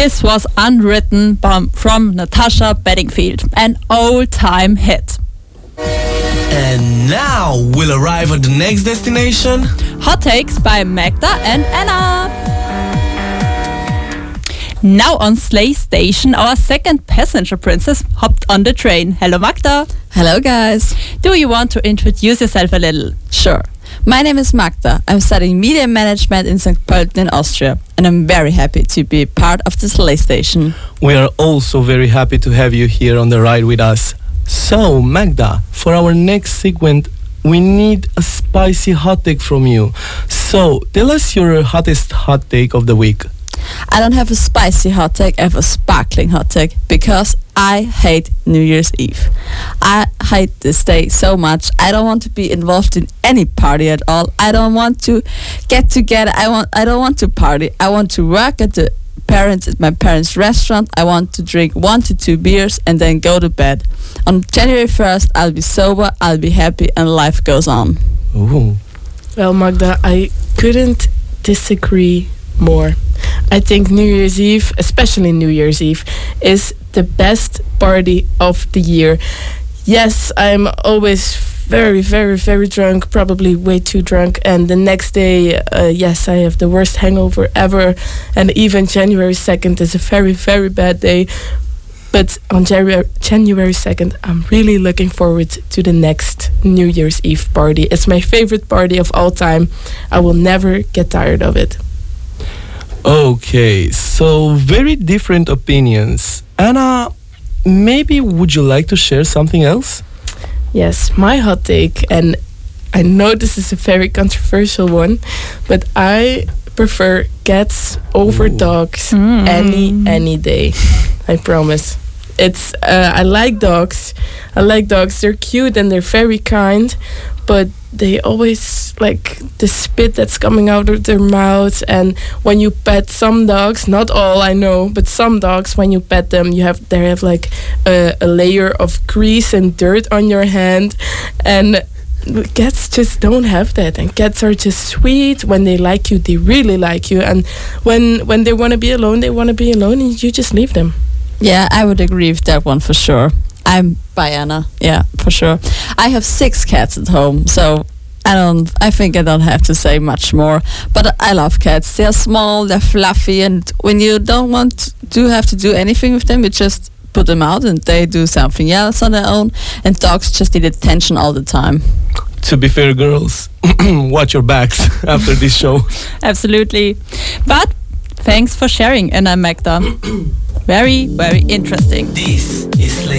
This was Unwritten from Natasha Bedingfield, an all-time hit. And now we'll arrive at the next destination. Hot Takes by Magda and Anna. Now on Slay Station, our second passenger princess hopped on the train. Hello, Magda. Hello, guys. Do you want to introduce yourself a little? Sure. My name is Magda. I'm studying media management in St. Pölten in Austria, and I'm very happy to be part of the Slay Station. We are also very happy to have you here on the ride with us. So, Magda, for our next segment, we need a spicy hot take from you. So, tell us your hottest hot take of the week. I don't have a spicy hot take, I have a sparkling hot take, because I hate New Year's Eve. I hate this day so much. I don't want to be involved in any party at all. I don't want to get together. I don't want to party. I want to work at my parents' restaurant. I want to drink 1 to 2 beers and then go to bed. On January 1st, I'll be sober, I'll be happy, and life goes on. Ooh. Well, Magda, I couldn't disagree more. I think New Year's Eve, especially New Year's Eve, is the best party of the year. Yes, I'm always very, very, very drunk, probably way too drunk, and the next day, yes, I have the worst hangover ever, and even January 2nd is a very, very bad day. But on January 2nd, I'm really looking forward to the next New Year's Eve party. It's my favorite party of all time. I will never get tired of it. Okay, so very different opinions. Anna, maybe would you like to share something else? Yes, my hot take, and I know this is a very controversial one, but I prefer cats over dogs any day. I promise. I like dogs. They're cute and they're very kind, but they always like the spit that's coming out of their mouths. And when you pet some dogs, not all I know, but some dogs, when you pet them, they have like a layer of grease and dirt on your hand, and cats just don't have that. And cats are just sweet. When they like you, they really like you, and when they want to be alone, they want to be alone, and you just leave them. Yeah, I would agree with that one for sure. I'm by Anna, yeah, for sure. I have 6 cats at home, so I think I don't have to say much more. But I love cats. They're small, they're fluffy, and when you don't have to do anything with them, you just put them out and they do something else on their own. And dogs just need attention all the time. To be fair, girls, watch your backs after this show. Absolutely. But thanks for sharing, Anna and Magda. Very, very interesting. This is